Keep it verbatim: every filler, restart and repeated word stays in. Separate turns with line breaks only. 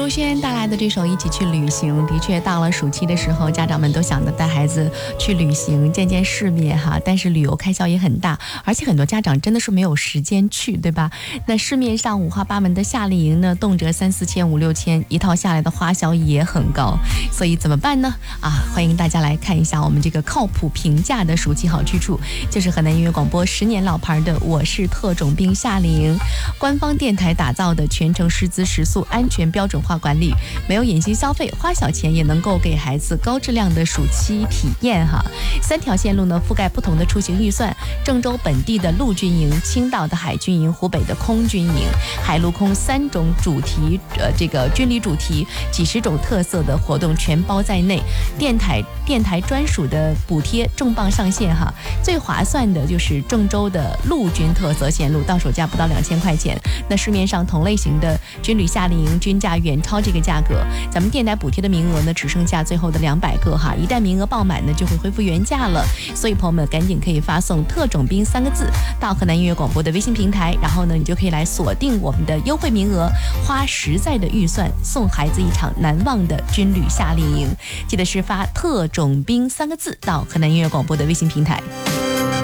如轩带来的这首《一起去旅行》，的确到了暑期的时候，家长们都想着带孩子去旅行，见见世面哈。但是旅游开销也很大，而且很多家长真的是没有时间去，对吧？那市面上五花八门的夏令营呢，动辄三四千、五六千，一套下来的花销也很高。所以怎么办呢？啊，欢迎大家来看一下我们这个靠谱平价的暑期好去处，就是河南音乐广播十年老牌的我是特种兵夏令营，官方电台打造的全程师资食宿安全标准化管理，没有隐形消费，花小钱也能够给孩子高质量的暑期体验哈。三条线路呢，覆盖不同的出行预算，郑州本地的陆军营、青岛的海军营、湖北的空军营，海陆空三种主题呃这个军旅主题，几十种特色的活动全包在内，电台电台专属的补贴重磅上线哈。最划算的就是郑州的陆军特色线路，到手价不到两千块钱。那市面上同类型的军旅夏令营均价远超这个价格，咱们电台补贴的名额呢只剩下最后的两百个哈，一旦名额爆满呢就会恢复原价了。所以朋友们赶紧可以发送特种兵三个字到河南音乐广播的微信平台，然后呢你就可以来锁定我们的优惠名额，花实在的预算送孩子一场难忘的军旅夏令营。记得是发特种兵三个字到河南音乐广播的微信平台。